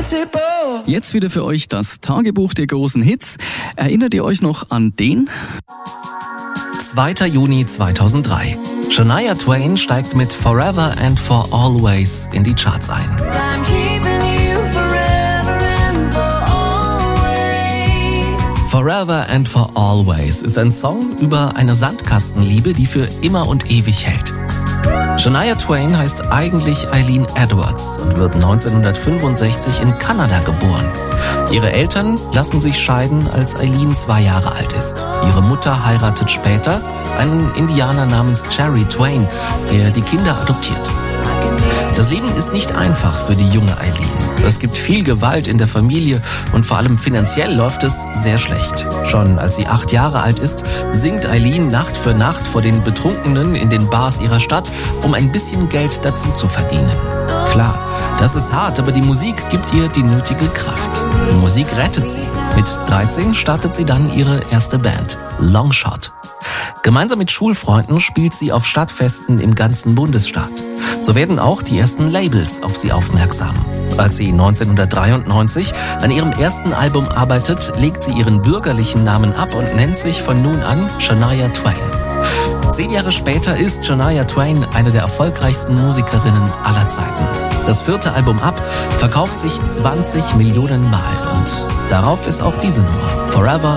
Jetzt wieder für euch das Tagebuch der großen Hits. Erinnert ihr euch noch an den? 2. Juni 2003. Shania Twain steigt mit Forever and for Always in die Charts ein. Forever and for Always ist ein Song über eine Sandkastenliebe, die für immer und ewig hält. Shania Twain heißt eigentlich Eileen Edwards und wird 1965 in Kanada geboren. Ihre Eltern lassen sich scheiden, als Eileen 2 Jahre alt ist. Ihre Mutter heiratet später einen Indianer namens Jerry Twain, der die Kinder adoptiert. Das Leben ist nicht einfach für die junge Eileen. Es gibt viel Gewalt in der Familie und vor allem finanziell läuft es sehr schlecht. Schon als sie 8 Jahre alt ist, singt Eileen Nacht für Nacht vor den Betrunkenen in den Bars ihrer Stadt, um ein bisschen Geld dazu zu verdienen. Klar, das ist hart, aber die Musik gibt ihr die nötige Kraft. Die Musik rettet sie. Mit 13 startet sie dann ihre erste Band, Longshot. Gemeinsam mit Schulfreunden spielt sie auf Stadtfesten im ganzen Bundesstaat. So werden auch die ersten Labels auf sie aufmerksam. Als sie 1993 an ihrem ersten Album arbeitet, legt sie ihren bürgerlichen Namen ab und nennt sich von nun an Shania Twain. 10 Jahre später ist Shania Twain eine der erfolgreichsten Musikerinnen aller Zeiten. Das 4. Album Up verkauft sich 20 Millionen Mal und darauf ist auch diese Nummer, Forever